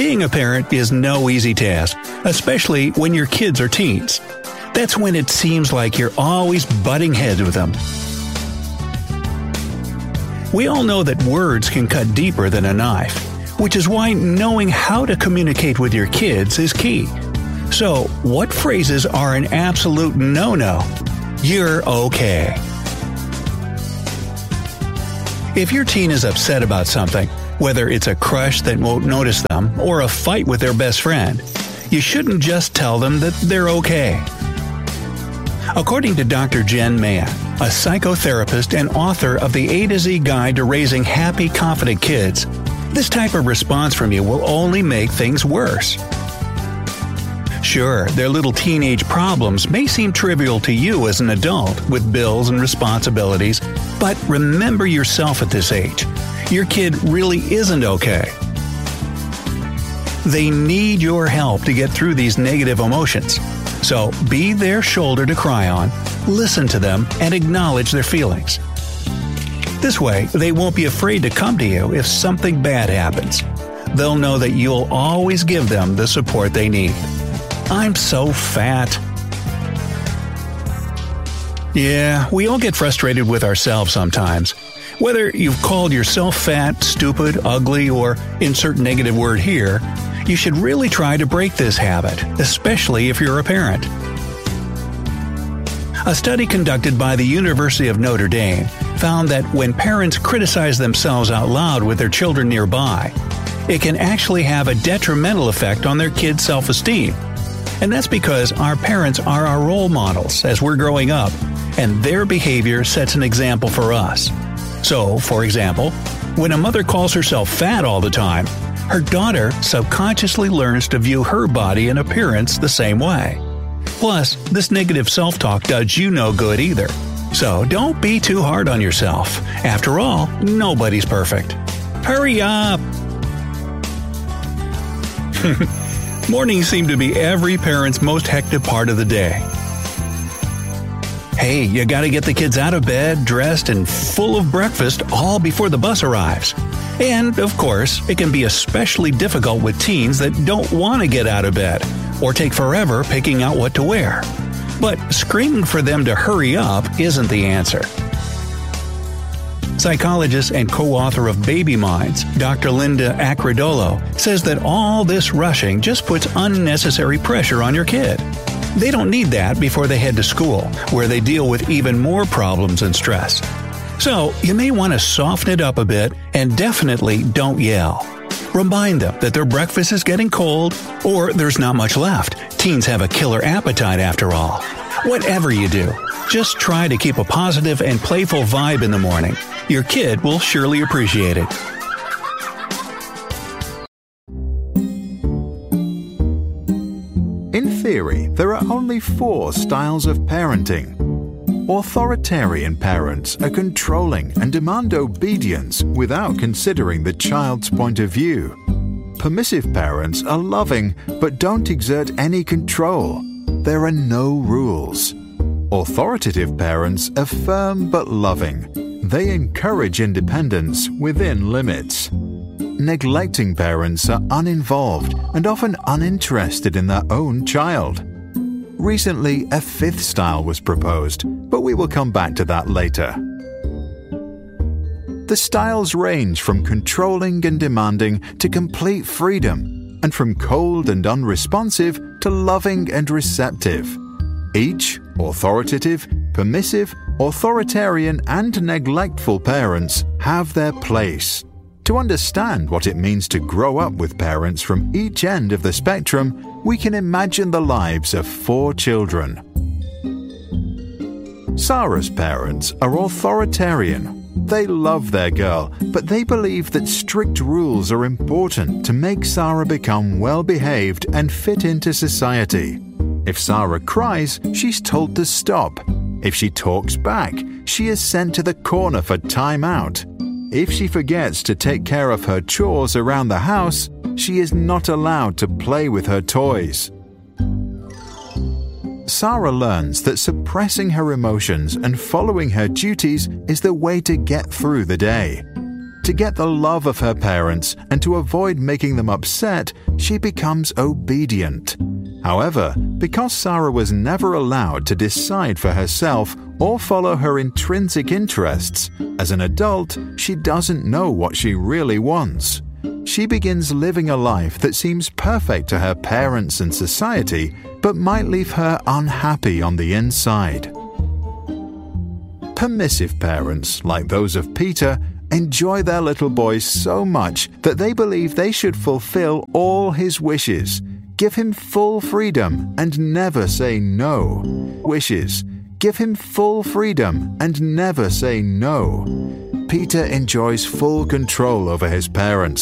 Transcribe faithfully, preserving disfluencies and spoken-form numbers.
Being a parent is no easy task, especially when your kids are teens. That's when it seems like you're always butting heads with them. We all know that words can cut deeper than a knife, which is why knowing how to communicate with your kids is key. So, what phrases are an absolute no-no? You're okay. If your teen is upset about something, whether it's a crush that won't notice them or a fight with their best friend, you shouldn't just tell them that they're okay. According to Doctor Jen Mayan, a psychotherapist and author of the A to Z Guide to Raising Happy, Confident Kids, this type of response from you will only make things worse. Sure, their little teenage problems may seem trivial to you as an adult with bills and responsibilities, but remember yourself at this age. Your kid really isn't okay. They need your help to get through these negative emotions. So be their shoulder to cry on, listen to them, and acknowledge their feelings. This way, they won't be afraid to come to you if something bad happens. They'll know that you'll always give them the support they need. I'm so fat. Yeah, we all get frustrated with ourselves sometimes. Whether you've called yourself fat, stupid, ugly, or insert negative word here, you should really try to break this habit, especially if you're a parent. A study conducted by the University of Notre Dame found that when parents criticize themselves out loud with their children nearby, it can actually have a detrimental effect on their kids' self-esteem. And that's because our parents are our role models as we're growing up, and their behavior sets an example for us. So, for example, when a mother calls herself fat all the time, her daughter subconsciously learns to view her body and appearance the same way. Plus, this negative self-talk does you no good either. So don't be too hard on yourself. After all, nobody's perfect. Hurry up! Mornings seem to be every parent's most hectic part of the day. Hey, you gotta get the kids out of bed, dressed, and full of breakfast all before the bus arrives. And, of course, it can be especially difficult with teens that don't want to get out of bed or take forever picking out what to wear. But screaming for them to hurry up isn't the answer. Psychologist and co-author of Baby Minds, Doctor Linda Acrodolo, says that all this rushing just puts unnecessary pressure on your kid. They don't need that before they head to school, where they deal with even more problems and stress. So, you may want to soften it up a bit and definitely don't yell. Remind them that their breakfast is getting cold or there's not much left. Teens have a killer appetite after all. Whatever you do, just try to keep a positive and playful vibe in the morning. Your kid will surely appreciate it. In theory, there are only four styles of parenting. Authoritarian parents are controlling and demand obedience without considering the child's point of view. Permissive parents are loving but don't exert any control. There are no rules. Authoritative parents are firm but loving. They encourage independence within limits. Neglecting parents are uninvolved and often uninterested in their own child. Recently, a fifth style was proposed, but we will come back to that later. The styles range from controlling and demanding to complete freedom, and from cold and unresponsive to loving and receptive. Each, authoritative, permissive, authoritarian, and neglectful parents have their place. To understand what it means to grow up with parents from each end of the spectrum, we can imagine the lives of four children. Sarah's parents are authoritarian. They love their girl, but they believe that strict rules are important to make Sarah become well-behaved and fit into society. If Sarah cries, she's told to stop. If she talks back, she is sent to the corner for time out. If she forgets to take care of her chores around the house, she is not allowed to play with her toys. Sarah learns that suppressing her emotions and following her duties is the way to get through the day. To get the love of her parents and to avoid making them upset, she becomes obedient. However, because Sarah was never allowed to decide for herself or follow her intrinsic interests, as an adult, she doesn't know what she really wants. She begins living a life that seems perfect to her parents and society, but might leave her unhappy on the inside. Permissive parents, like those of Peter, enjoy their little boys so much that they believe they should fulfill all his wishes, give him full freedom and never say no. Wishes. Give him full freedom and never say no. Peter enjoys full control over his parents